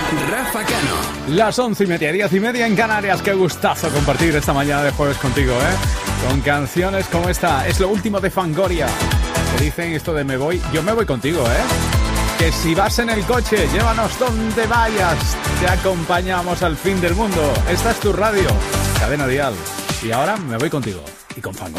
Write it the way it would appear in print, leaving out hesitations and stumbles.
Rafa Cano. Las 11:30, 10:30 en Canarias. Qué gustazo compartir esta mañana de jueves contigo, con canciones como esta. Es lo último de Fangoria, que dicen esto de me voy. Yo me voy contigo, que si vas en el coche, llévanos donde vayas, te acompañamos al fin del mundo. Esta es tu radio, Cadena Dial. Y ahora me voy contigo y con Fangoria.